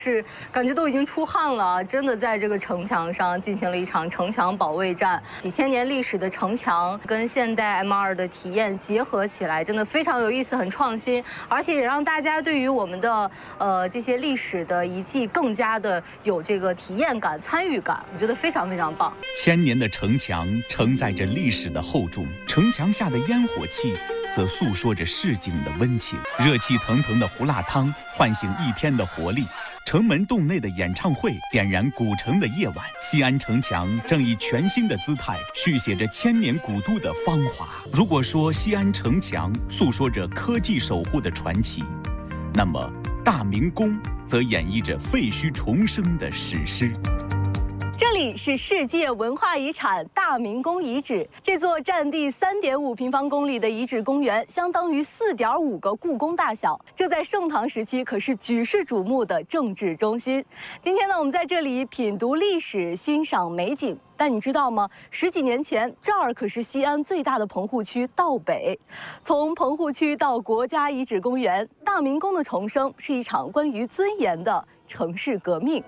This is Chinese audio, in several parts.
是感觉都已经出汗了，真的在这个城墙上进行了一场城墙保卫战。几千年历史的城墙跟现代 M2的体验结合起来，真的非常有意思，很创新，而且也让大家对于我们的这些历史的遗迹更加的有这个体验感、参与感，我觉得非常非常棒。 千年的城墙承载着历史的厚重，城墙下的烟火气则诉说着市井的温情。热气腾腾的胡辣汤唤醒一天的活力，城门洞内的演唱会点燃古城的夜晚。西安城墙正以全新的姿态续写着千年古都的芳华。如果说西安城墙诉说着科技守护的传奇，那么大明宫则演绎着废墟重生的史诗。 这里是世界文化遗产大明宫遗址，这座占地3.5平方公里的遗址公园，相当于4.5个故宫大小。这在盛唐时期可是举世瞩目的政治中心。今天呢，我们在这里品读历史，欣赏美景。但你知道吗？10几年前，这儿可是西安最大的棚户区道北。从棚户区到国家遗址公园，大明宫的重生是一场关于尊严的城市革命。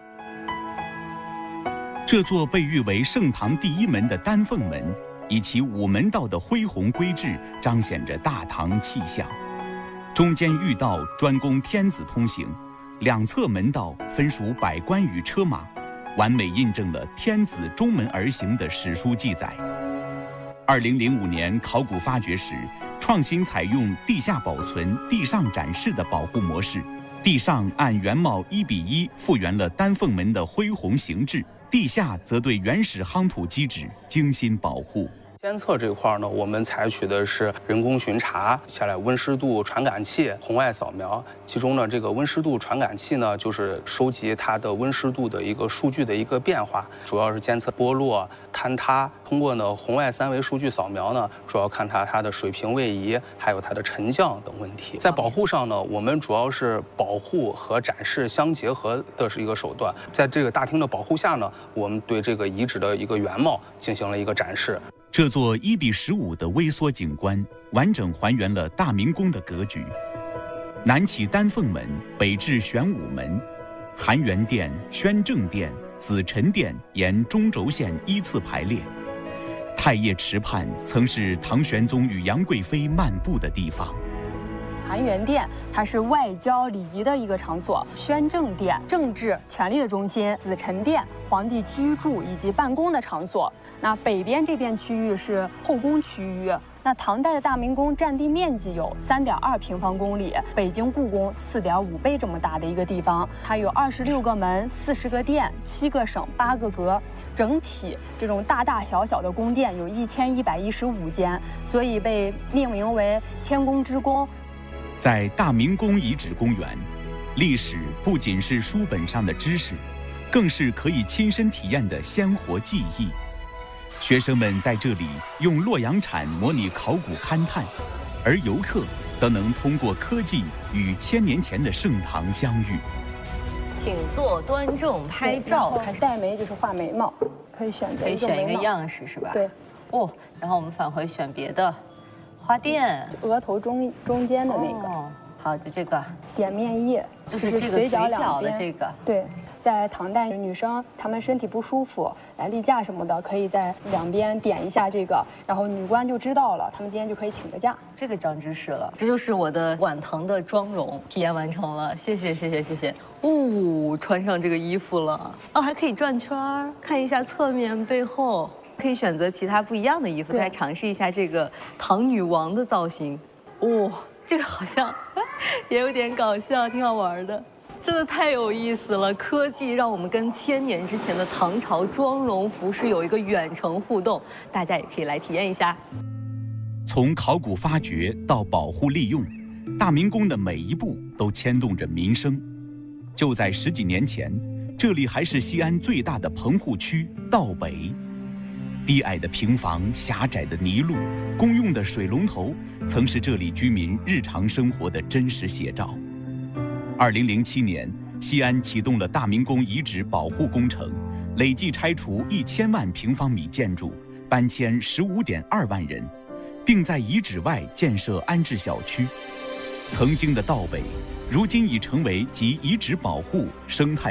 这座被誉为盛唐第一门的丹凤门，以其午门道的恢宏规制，彰显着大唐气象。中间御道专供天子通行，两侧门道分属百官与车马，完美印证了天子中门而行的史书记载。2005年考古发掘时，创新采用地下保存、地上展示的保护模式，地上按原貌1:1复原了丹凤门的恢宏形制，地下则对原始夯土基址精心保护。 监测这块呢，我们采取的是人工巡查，下来温湿度传感器、红外扫描。其中呢，这个温湿度传感器呢，就是收集它的温湿度的一个数据的一个变化，主要是监测剥落、坍塌。通过呢红外3维数据扫描呢，主要看它的水平位移，还有它的沉降等问题。在保护上呢，我们主要是保护和展示相结合的是一个手段。在这个大厅的保护下呢，我们对这个遗址的一个原貌进行了一个展示。 这座1:15的微缩景观，完整还原了大明宫的格局。南起丹凤门，北至玄武门，含元殿、宣政殿、紫宸殿沿中轴线依次排列。太液池畔曾是唐玄宗与杨贵妃漫步的地方。 含元殿它是外交礼仪的一个场所，宣政殿政治权力的中心，紫宸殿皇帝居住以及办公的场所。那北边这片区域是后宫区域。那唐代的大明宫占地面积有3.2平方公里，北京故宫4.5倍这么大的一个地方，它有26个门、40个殿、7个省、8个阁，整体这种大大小小的宫殿有1115间，所以被命名为千宫之宫。 在大明宫遗址公园，历史不仅是书本上的知识，更是可以亲身体验的鲜活记忆。学生们在这里用洛阳铲模拟考古勘探，而游客则能通过科技与1000年前的盛唐相遇。 请坐端正拍照， 开始黛眉就是画眉毛，可以选择一个样式是吧？ 对。 哦，然后我们返回选别的，花店， 额头中间的那个。 哦，好，就这个点面液， 就是这个嘴角的这个。 对。在唐代，女生她们身体不舒服，来例假什么的，可以在两边点一下这个，然后女官就知道了，她们今天就可以请个假。 这个长知识了，这就是我的晚唐的妆容体验完成了，谢谢。哦，穿上这个衣服了，哦，还可以转圈儿，看一下侧面、背后，可以选择其他不一样的衣服，再尝试一下这个唐女王的造型。哦，这个好像也有点搞笑，挺好玩的。真的太有意思了！科技让我们跟1000年之前的唐朝妆容服饰有一个远程互动，大家也可以来体验一下。 从考古发掘到保护利用，大明宫的每一步都牵动着民生。就在10几年前，这里还是西安最大的棚户区道北。低矮的平房、狭窄的泥路、公用的水龙头，曾是这里居民日常生活的真实写照。2007年，西安启动了大明宫遗址保护工程，累计拆除1000万平方米建筑，搬迁15.2万人，并在遗址外建设安置小区。曾经的道北，如今已成为集遗址保护、生态